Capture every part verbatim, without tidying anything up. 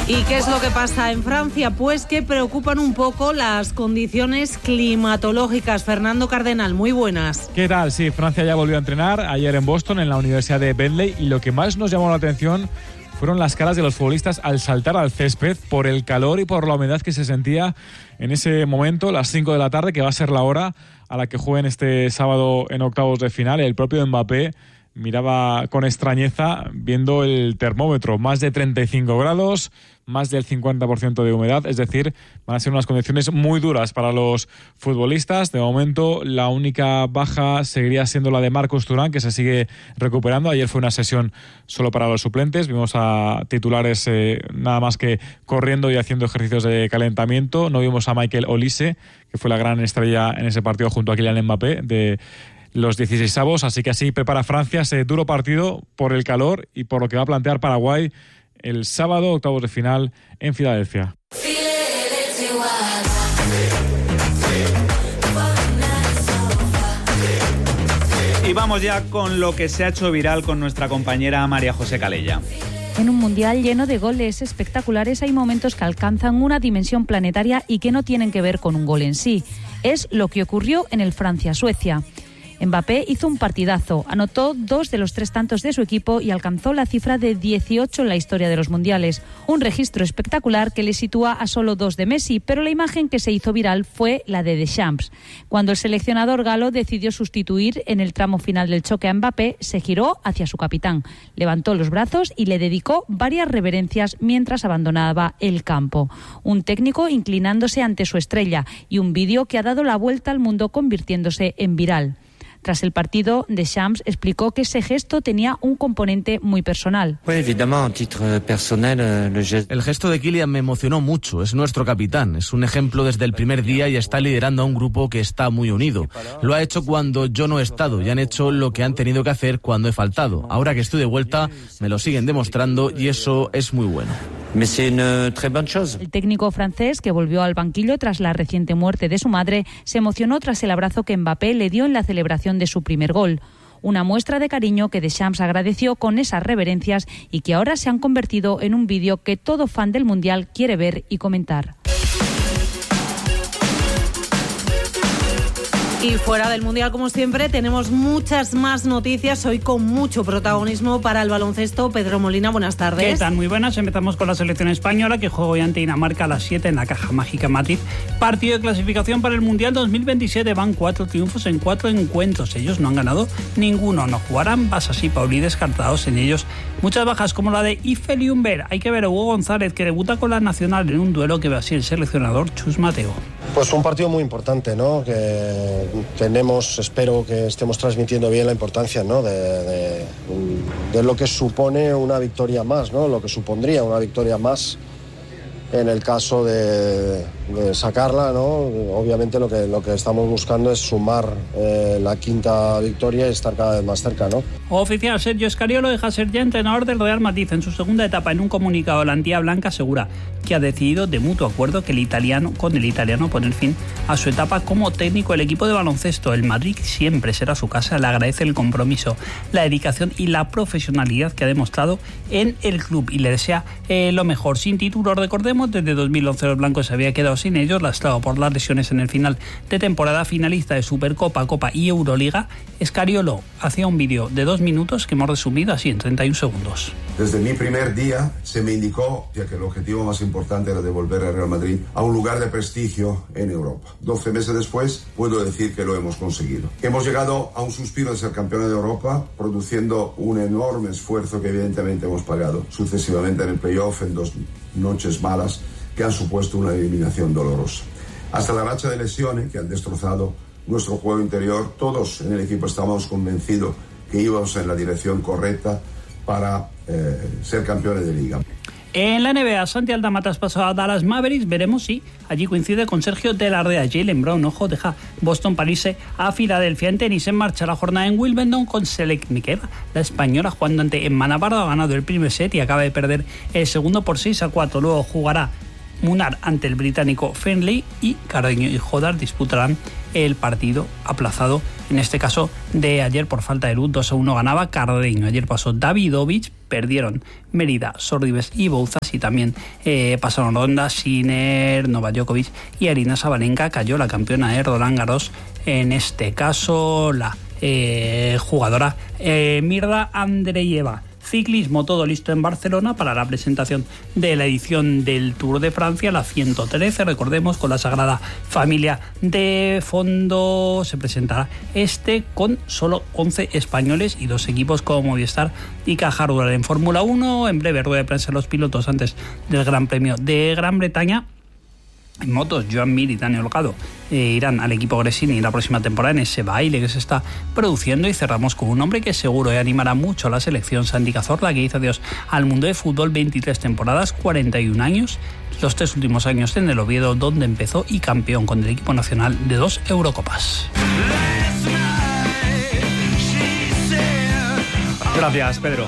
¿Y qué es lo que pasa en Francia? Pues que preocupan un poco las condiciones climatológicas. Fernando Cardenal, muy buenas. ¿Qué tal? Sí, Francia ya volvió a entrenar ayer en Boston, en la Universidad de Bentley, y lo que más nos llamó la atención fueron las caras de los futbolistas al saltar al césped por el calor y por la humedad que se sentía en ese momento, las cinco de la tarde, que va a ser la hora a la que jueguen este sábado en octavos de final. El propio Mbappé miraba con extrañeza viendo el termómetro, más de treinta y cinco grados, más del cincuenta por ciento de humedad, es decir, van a ser unas condiciones muy duras para los futbolistas. De momento, la única baja seguiría siendo la de Marcos Thuram, que se sigue recuperando. Ayer fue una sesión solo para los suplentes, vimos a titulares eh, nada más que corriendo y haciendo ejercicios de calentamiento. No vimos a Michael Olise, que fue la gran estrella en ese partido junto a Kylian Mbappé, de los dieciseisavos, así que así prepara Francia ese duro partido por el calor y por lo que va a plantear Paraguay el sábado, octavos de final en Filadelfia. Y vamos ya con lo que se ha hecho viral con nuestra compañera María José Calella. En un mundial lleno de goles espectaculares hay momentos que alcanzan una dimensión planetaria y que no tienen que ver con un gol en sí. Es lo que ocurrió en el Francia-Suecia. Mbappé hizo un partidazo, anotó dos de los tres tantos de su equipo y alcanzó la cifra de dieciocho en la historia de los mundiales. Un registro espectacular que le sitúa a solo dos de Messi, pero la imagen que se hizo viral fue la de Deschamps. Cuando el seleccionador galo decidió sustituir en el tramo final del choque a Mbappé, se giró hacia su capitán, levantó los brazos y le dedicó varias reverencias mientras abandonaba el campo. Un técnico inclinándose ante su estrella y un vídeo que ha dado la vuelta al mundo convirtiéndose en viral. Tras el partido, Deschamps explicó que ese gesto tenía un componente muy personal. El gesto de Kylian me emocionó mucho, es nuestro capitán, es un ejemplo desde el primer día y está liderando a un grupo que está muy unido. Lo ha hecho cuando yo no he estado y han hecho lo que han tenido que hacer cuando he faltado. Ahora que estoy de vuelta, me lo siguen demostrando y eso es muy bueno. El técnico francés, que volvió al banquillo tras la reciente muerte de su madre, se emocionó tras el abrazo que Mbappé le dio en la celebración de su primer gol. Una muestra de cariño que Deschamps agradeció con esas reverencias y que ahora se han convertido en un vídeo que todo fan del Mundial quiere ver y comentar. Y fuera del Mundial, como siempre, tenemos muchas más noticias, hoy con mucho protagonismo para el baloncesto. Pedro Molina, buenas tardes. ¿Qué tal? Muy buenas. Empezamos con la selección española, que juega hoy ante Dinamarca a las siete en la Caja Mágica Madrid. Partido de clasificación para el Mundial dos mil veintisiete. Van cuatro triunfos en cuatro encuentros. Ellos no han ganado ninguno. No jugarán Basas y Pauli descartados en ellos. Muchas bajas, como la de Ife Liumber. Hay que ver a Hugo González, que debuta con la Nacional en un duelo que va a ser el seleccionador Chus Mateo. Pues un partido muy importante, ¿no? Que tenemos, espero que estemos transmitiendo bien la importancia, ¿no? de, de, de lo que supone una victoria más, ¿no? Lo que supondría una victoria más en el caso de, de sacarla, ¿no? Obviamente lo que, lo que estamos buscando es sumar eh, la quinta victoria y estar cada vez más cerca, ¿no? Oficial, Sergio Escariolo deja ser ya entrenador del Real Madrid. En su segunda etapa, en un comunicado, la Antía Blanca asegura que ha decidido de mutuo acuerdo que el italiano, con el italiano poner fin a su etapa como técnico del equipo de baloncesto. El Madrid siempre será su casa. Le agradece el compromiso, la dedicación y la profesionalidad que ha demostrado en el club y le desea eh, lo mejor. Sin títulos, recordemos, desde dos mil once los blancos se había quedado sin ellos, lastrado por las lesiones en el final de temporada. Finalista de Supercopa, Copa y Euroliga, Escariolo hacía un vídeo de dos minutos que hemos resumido así en treinta y un segundos. Desde mi primer día se me indicó que el objetivo más importante era devolver al Real Madrid a un lugar de prestigio en Europa. doce meses después puedo decir que lo hemos conseguido. Hemos llegado a un suspiro de ser campeones de Europa, produciendo un enorme esfuerzo que evidentemente hemos pagado sucesivamente en el playoff, en dos noches malas que han supuesto una eliminación dolorosa. Hasta la racha de lesiones que han destrozado nuestro juego interior, todos en el equipo estábamos convencidos que íbamos en la dirección correcta para eh, ser campeones de liga. En la N B A, Santi Aldama traspasó a Dallas Mavericks. Veremos si allí coincide con Sergio de la Ardea. Jaylen Brown, ojo, deja Boston para irse a Filadelfia. En tenis, en marcha la jornada en Wimbledon con Seleknikeva, la española, jugando ante Emma Navarro. Ha ganado el primer set y acaba de perder el segundo por seis a cuatro. Luego jugará Munar ante el británico Findlay y Cardeño y Jodar disputarán el partido aplazado, en este caso de ayer por falta de luz. Dos a uno ganaba Cardeño. Ayer pasó Davidovich, perdieron Mérida, Sorribes y Bouzas, y también eh, pasaron ronda Sinner, Novak Djokovic y Arina Sabalenka. Cayó la campeona de Roland Garros, en este caso la eh, jugadora eh, Mirda Andreeva. Ciclismo, todo listo en Barcelona para la presentación de la edición del Tour de Francia, la ciento trece, recordemos, con la Sagrada Familia de fondo. Se presentará este con solo once españoles y dos equipos como Movistar y Caja Rural. En Fórmula uno, en breve rueda de prensa los pilotos antes del Gran Premio de Gran Bretaña. En motos, Joan Mir y Dani Holgado eh, irán al equipo Gresini la próxima temporada en ese baile que se está produciendo. Y cerramos con un hombre que seguro eh, animará mucho a la selección, Santi Cazorla, que hizo adiós al mundo de fútbol, veintitrés temporadas, cuarenta y un años, los tres últimos años en el Oviedo, donde empezó, y campeón con el equipo nacional de dos Eurocopas. Gracias, Pedro.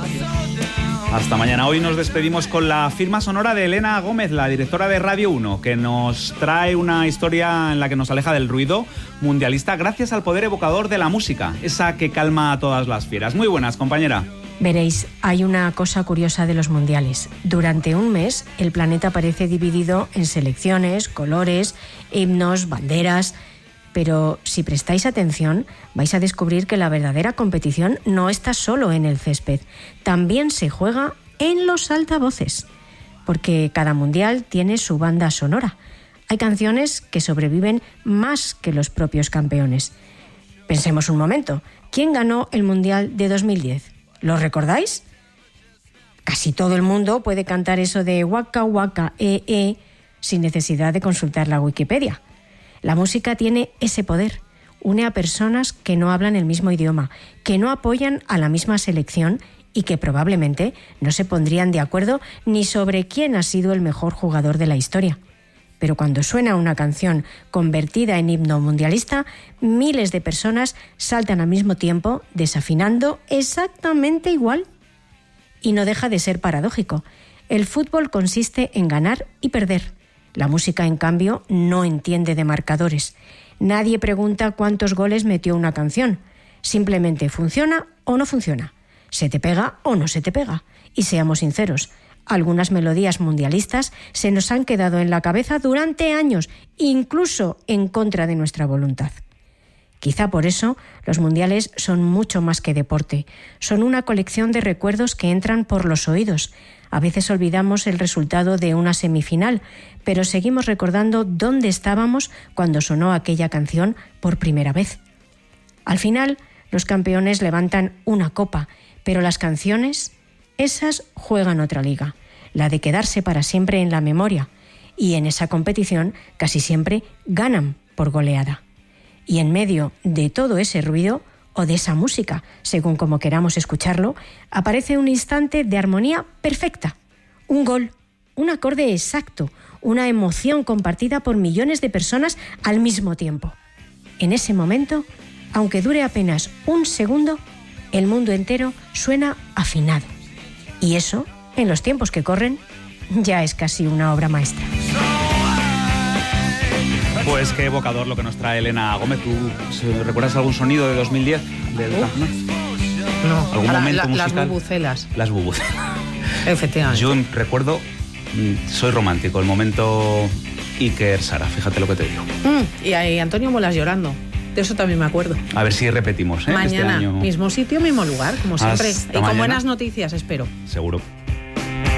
Hasta mañana. Hoy nos despedimos con la firma sonora de Elena Gómez, la directora de Radio uno, que nos trae una historia en la que nos aleja del ruido mundialista gracias al poder evocador de la música, esa que calma a todas las fieras. Muy buenas, compañera. Veréis, hay una cosa curiosa de los mundiales. Durante un mes, el planeta parece dividido en selecciones, colores, himnos, banderas. Pero si prestáis atención, vais a descubrir que la verdadera competición no está solo en el césped, también se juega en los altavoces, porque cada mundial tiene su banda sonora. Hay canciones que sobreviven más que los propios campeones. Pensemos un momento, ¿quién ganó el mundial de dos mil diez? ¿Lo recordáis? Casi todo el mundo puede cantar eso de waka waka eh eh sin necesidad de consultar la Wikipedia. La música tiene ese poder, une a personas que no hablan el mismo idioma, que no apoyan a la misma selección y que probablemente no se pondrían de acuerdo ni sobre quién ha sido el mejor jugador de la historia. Pero cuando suena una canción convertida en himno mundialista, miles de personas saltan al mismo tiempo, desafinando exactamente igual. Y no deja de ser paradójico. El fútbol consiste en ganar y perder. La música, en cambio, no entiende de marcadores. Nadie pregunta cuántos goles metió una canción. Simplemente funciona o no funciona. Se te pega o no se te pega. Y seamos sinceros, algunas melodías mundialistas se nos han quedado en la cabeza durante años, incluso en contra de nuestra voluntad. Quizá por eso los mundiales son mucho más que deporte. Son una colección de recuerdos que entran por los oídos. A veces olvidamos el resultado de una semifinal, pero seguimos recordando dónde estábamos cuando sonó aquella canción por primera vez. Al final, los campeones levantan una copa, pero las canciones, esas juegan otra liga, la de quedarse para siempre en la memoria, y en esa competición casi siempre ganan por goleada. Y en medio de todo ese ruido, o de esa música, según como queramos escucharlo, aparece un instante de armonía perfecta, un gol, un acorde exacto, una emoción compartida por millones de personas al mismo tiempo. En ese momento, aunque dure apenas un segundo, el mundo entero suena afinado. Y eso, en los tiempos que corren, ya es casi una obra maestra. Pues qué evocador lo que nos trae Elena Gómez. ¿Tú recuerdas algún sonido de dos mil diez del Camp Nou? No, ¿Algún ahora, momento la, musical? Las bubucelas. Las bubucelas. Efectivamente. Yo recuerdo, soy romántico, el momento Iker Sara, fíjate lo que te digo. Mm, y ahí Antonio Molas llorando. De eso también me acuerdo. A ver si repetimos, ¿eh? Mañana, este año. mismo sitio, mismo lugar, como siempre. Hasta y con mañana. buenas noticias, espero. Seguro.